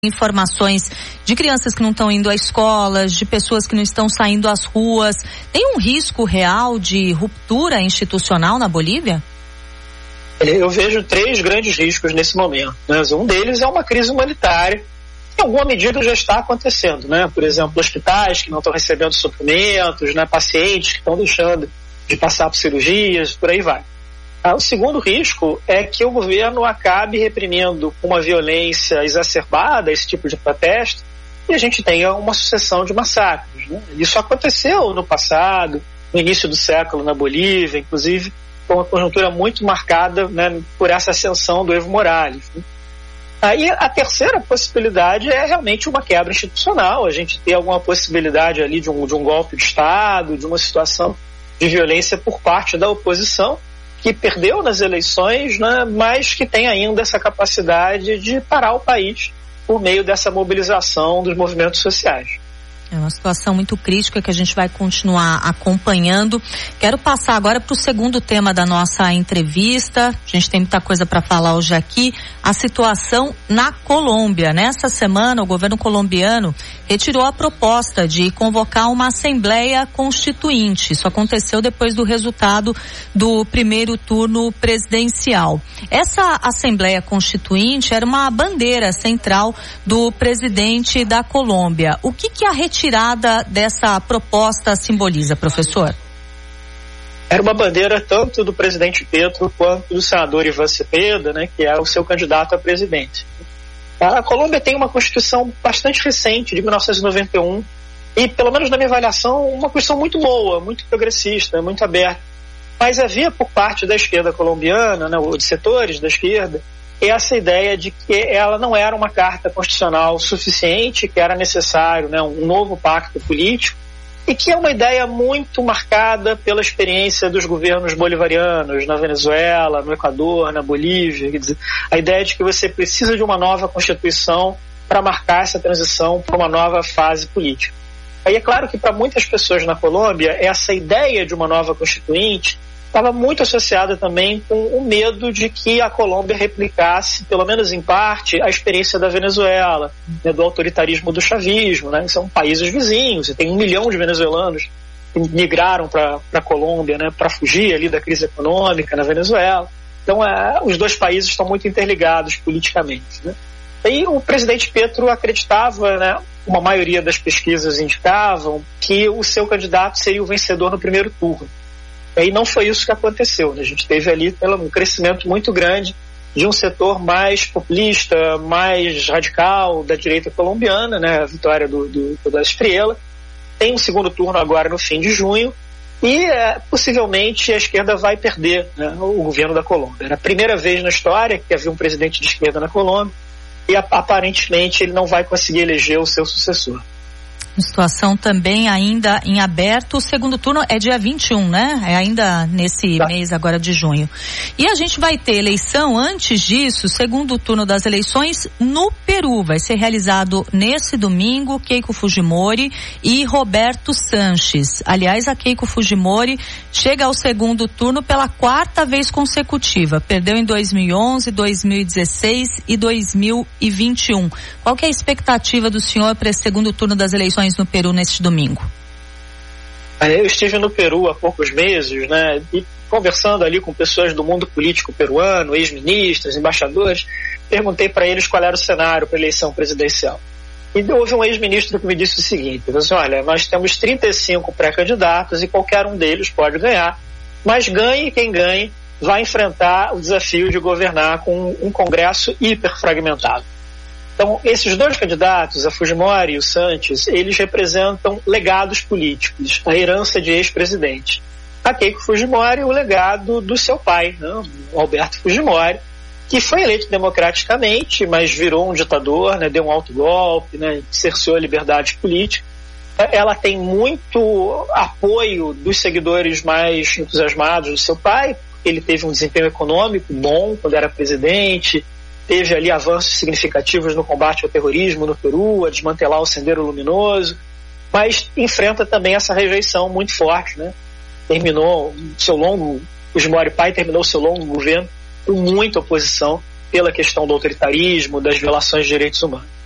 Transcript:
informações de crianças que não estão indo à escola, de pessoas que não estão saindo às ruas. Tem um risco real de ruptura institucional na Bolívia? Eu vejo 3 grandes riscos nesse momento, né? Um deles é uma crise humanitária, que em alguma medida já está acontecendo, né? Por exemplo, hospitais que não estão recebendo suprimentos, né? Pacientes que estão deixando de passar por cirurgias, por aí vai. O segundo risco é que o governo acabe reprimindo com uma violência exacerbada esse tipo de protesto e a gente tenha uma sucessão de massacres, né? Isso aconteceu no passado, no início do século na Bolívia, inclusive com uma conjuntura muito marcada, né, por essa ascensão do Evo Morales, né? Aí a terceira possibilidade é realmente uma quebra institucional, a gente ter alguma possibilidade ali de um golpe de Estado, de uma situação de violência por parte da oposição, que perdeu nas eleições, né, mas que tem ainda essa capacidade de parar o país por meio dessa mobilização dos movimentos sociais. É uma situação muito crítica que a gente vai continuar acompanhando. Quero passar agora para o segundo tema da nossa entrevista. A gente tem muita coisa para falar hoje aqui. A situação na Colômbia. Nessa semana, o governo colombiano retirou a proposta de convocar uma Assembleia Constituinte. Isso aconteceu depois do resultado do primeiro turno presidencial. Essa Assembleia Constituinte era uma bandeira central do presidente da Colômbia. O que a retirada dessa proposta simboliza, professor? Era uma bandeira tanto do presidente Petro quanto do senador Ivan Cepeda, né, que é o seu candidato a presidente. A Colômbia tem uma Constituição bastante recente, de 1991, e, pelo menos na minha avaliação, uma Constituição muito boa, muito progressista, muito aberta. Mas havia por parte da esquerda colombiana, né, ou de setores da esquerda, essa ideia de que ela não era uma carta constitucional suficiente, que era necessário, né, um novo pacto político, e que é uma ideia muito marcada pela experiência dos governos bolivarianos na Venezuela, no Equador, na Bolívia. Quer dizer, a ideia de que você precisa de uma nova Constituição para marcar essa transição para uma nova fase política. Aí é claro que para muitas pessoas na Colômbia, essa ideia de uma nova Constituinte estava muito associada também com o medo de que a Colômbia replicasse, pelo menos em parte, a experiência da Venezuela, né, do autoritarismo do chavismo, né? São países vizinhos, e tem 1 milhão de venezuelanos que migraram para a Colômbia, né, para fugir ali da crise econômica na Venezuela. Então, os dois países estão muito interligados politicamente, né? E o presidente Petro acreditava, né, uma maioria das pesquisas indicavam que o seu candidato seria o vencedor no primeiro turno. E não foi isso que aconteceu, né? A gente teve ali um crescimento muito grande de um setor mais populista, mais radical da direita colombiana, né? A vitória do Espriella. Tem um segundo turno agora no fim de junho e possivelmente a esquerda vai perder, né, o governo da Colômbia. Era a primeira vez na história que havia um presidente de esquerda na Colômbia e aparentemente ele não vai conseguir eleger o seu sucessor. Situação também ainda em aberto. O segundo turno é dia 21, né? É ainda nesse mês agora de junho. E a gente vai ter eleição antes disso, segundo turno das eleições no Peru. Vai ser realizado nesse domingo, Keiko Fujimori e Roberto Sanches. Aliás, a Keiko Fujimori chega ao segundo turno pela 4ª vez consecutiva. Perdeu em 2011, 2016 e 2021. Qual que é a expectativa do senhor para esse segundo turno das eleições no Peru neste domingo? Eu estive no Peru há poucos meses, né, e conversando ali com pessoas do mundo político peruano, ex-ministros, embaixadores, perguntei para eles qual era o cenário para a eleição presidencial. E houve um ex-ministro que me disse o seguinte: olha, nós temos 35 pré-candidatos e qualquer um deles pode ganhar, mas ganhe quem ganhe vai enfrentar o desafio de governar com um Congresso hiperfragmentado. Então, esses dois candidatos, a Fujimori e o Sanches, eles representam legados políticos, a herança de ex-presidente. A Keiko Fujimori, o legado do seu pai, né, o Alberto Fujimori, que foi eleito democraticamente, mas virou um ditador, né, deu um autogolpe, né, cerceou a liberdade política. Ela tem muito apoio dos seguidores mais entusiasmados do seu pai. Ele teve um desempenho econômico bom quando era presidente, teve ali avanços significativos no combate ao terrorismo no Peru, a desmantelar o Sendero Luminoso, mas enfrenta também essa rejeição muito forte, né? Fujimori pai terminou seu longo governo com muita oposição pela questão do autoritarismo, das violações de direitos humanos.